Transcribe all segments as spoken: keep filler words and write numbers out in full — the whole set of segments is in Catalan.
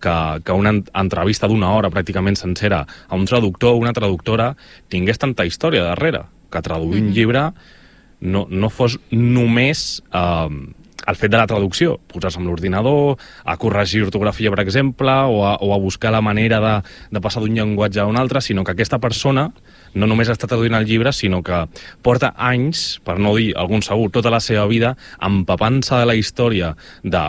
que, que una entrevista d'una hora pràcticament sencera a un traductor o una traductora tingués tanta història darrere, que traduir mm-hmm. un llibre no, no fos només eh, el fet de la traducció, posar-se amb l'ordinador, a corregir ortografia, per exemple, o a, o a buscar la manera de, de passar d'un llenguatge a un altre, sinó que aquesta persona no només està traduint el llibre, sinó que porta anys, per no dir algun segur, tota la seva vida, empapant-se de la història de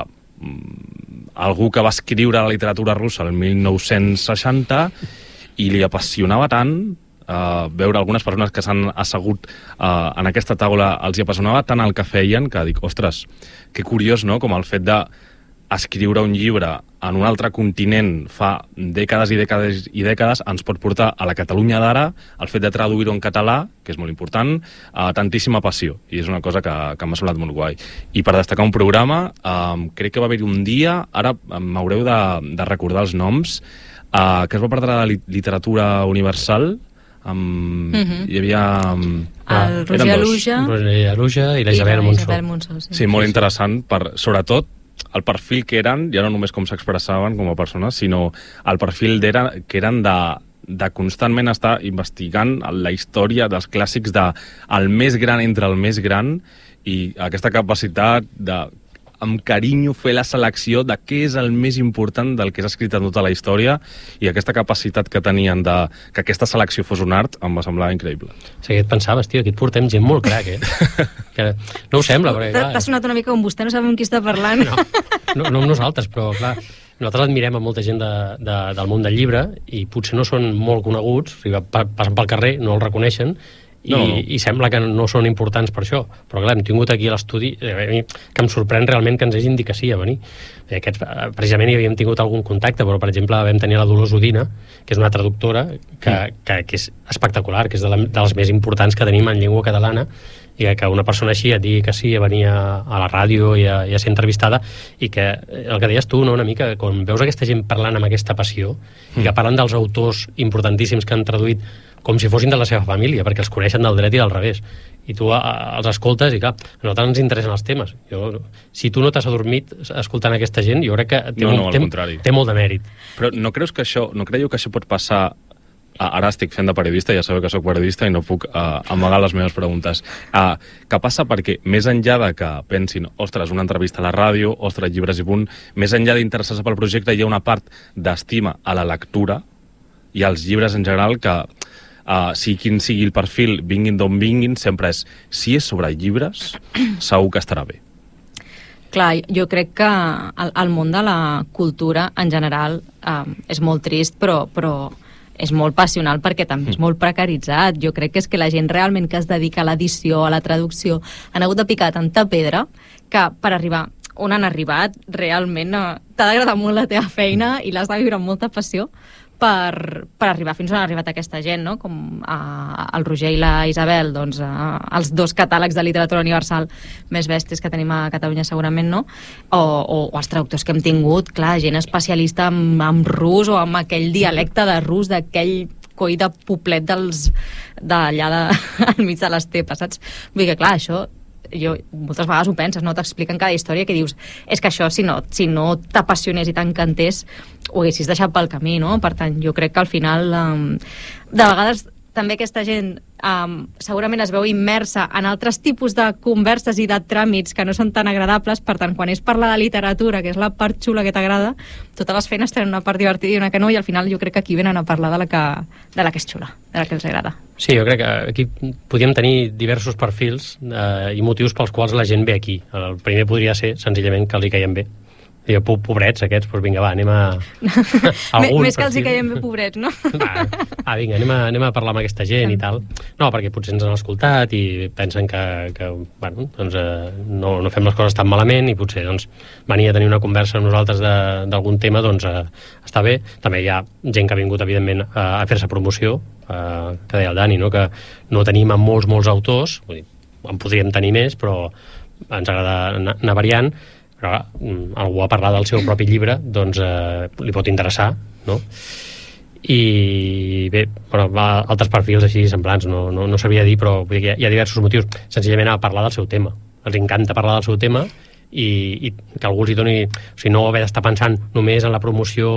mm, algú que va escriure la literatura russa el mil nou-cents seixanta i li apassionava tant uh, veure algunes persones que s'han assegut uh, en aquesta taula, els hi apassionava tant el que feien que dic, ostres, que curiós, no?, com el fet de escriure un llibre en un altre continent fa dècades i dècades i dècades ens pot portar a la Catalunya d'ara, el fet de traduir-ho en català, que és molt important, a tantíssima passió, i és una cosa que, que m'ha semblat molt guai. I per destacar un programa, eh, crec que va haver-hi un dia, ara m'haureu de, de recordar els noms, eh, que es va parlar de literatura universal, amb... Mm-hmm. hi havia... El Roger Aluja. Roger Aluja i la Isabel Monsó. Monsó sí. sí, molt interessant, per, sobretot, el perfil que eren, ja no només com s'expressaven com a persones, sinó el perfil d'era, que eren de, de constantment estar investigant la història dels clàssics de el més gran entre el més gran i aquesta capacitat de amb carinyo fer la selecció de què és el més important del que s'ha escrit en tota la història i aquesta capacitat que tenien de que aquesta selecció fos un art em va semblar increïble. Sí, què et pensaves, tio? Aquí et portem gent molt crac, eh? Que no ho sembla, perquè clar... T'ha sonat una mica com vostè, no sabem qui està parlant. No, no, no amb nosaltres, però clar, nosaltres admirem a molta gent de, de, del món del llibre i potser no són molt coneguts, o sigui, passen pel carrer, no els reconeixen, I, no, no. i sembla que no són importants per això, però clar, hem tingut aquí a l'estudi eh, que em sorprèn realment que ens hagin dit que sí a venir. Eh, aquests, precisament hi havíem tingut algun contacte, però per exemple vam tenir la Dolors Udina, que és una traductora que, mm. que, que és espectacular, que és de, la, de les més importants que tenim en llengua catalana, i que una persona així et digui que sí a venir a, a la ràdio i a, i a ser entrevistada, i que el que deies tu, no, una mica, quan veus aquesta gent parlant amb aquesta passió, mm. i que parlen dels autors importantíssims que han traduït com si fossin de la seva família, perquè els coneixen del dret i del revés. I tu a, a, els escoltes i, clar, a nosaltres ens interessen els temes. Jo, si tu no t'has adormit escoltant aquesta gent, jo crec que té, no, un, no, té, té molt de mèrit. Però no creus que això, no creieu que això pot passar... Ara estic fent de periodista, ja sabeu que soc periodista i no puc uh, amagar les meves preguntes. Uh, què passa? Perquè més enllà de que pensin, ostres, una entrevista a la ràdio, ostres, llibres i punt, més enllà d'interessar-se pel projecte, hi ha una part d'estima a la lectura i als llibres en general que... Uh, si quin sigui el perfil, vinguin d'on vinguin, sempre és, si és sobre llibres, segur que estarà bé. Clar, jo crec que el, el món de la cultura en general um, és molt trist, però, però és molt passional perquè també és molt precaritzat. Jo crec que és que la gent realment que es dedica a l'edició, a la traducció, han hagut de picar tanta pedra que per arribar on han arribat, realment uh, t'ha d'agradar molt la teva feina i l'has de viure amb molta passió per, per arribar fins on ha arribat aquesta gent, no? Com uh, el Roger i la Isabel, doncs, uh, els dos catàlegs de literatura universal més bèsties que tenim a Catalunya segurament, no? O, o, o els traductors que hem tingut, clar, gent especialista en, en rus o amb aquell dialecte de rus, d'aquell coi de poblet dels d'allà de, al mig de l'estepa, saps? Vull dir que, clar, això jo moltes vegades ho penses, no? T'expliquen cada història que dius, és que això si no, si no t'apassionés i t'encantés ho haguessis deixat pel camí, no? Per tant, jo crec que al final um, de vegades també aquesta gent um, segurament es veu immersa en altres tipus de converses i de tràmits que no són tan agradables, per tant, quan és parlar de literatura, que és la part xula que t'agrada, totes les feines tenen una part divertida i una que no, i al final jo crec que aquí venen a parlar de la que, de la que és xula, de la que els agrada. Sí, jo crec que aquí podríem tenir diversos perfils eh, i motius pels quals la gent ve aquí. El primer podria ser senzillament que els hi caiem bé. I jo, pobrets aquests, doncs vinga, va, anem a... Algun, Més que els hi caiem bé pobrets, no? Va, va vinga, anem a, anem a parlar amb aquesta gent i tal. No, perquè potser ens han escoltat i pensen que, que bueno, doncs, eh, no, no fem les coses tan malament i potser doncs, venir a tenir una conversa amb nosaltres d'algun tema, doncs eh, està bé. També hi ha gent que ha vingut, evidentment, a, a fer-se promoció, eh, que deia el Dani, no? Que no tenim molts, molts autors, vull dir, en podríem tenir més, però ens agrada anar, anar variant, però algú a parlar del seu propi llibre doncs eh, li pot interessar, no? I bé, però altres perfils així semblants no, no, no sabria dir, però vull dir que hi ha diversos motius, senzillament a parlar del seu tema, els encanta parlar del seu tema i, i que algú els hi doni, o sigui, no haver d'estar pensant només en la promoció